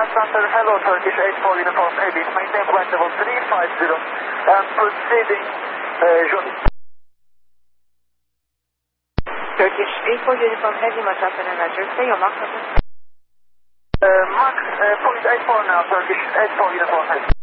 Lima Center, hello Turkish 84 Uniform Heavy, maintain flight level 350 and proceeding Turkish 84 Uniform Heavy, Macassar and Roger, say your Mach number. Mach .84 now, Turkish 84 Uniform Heavy.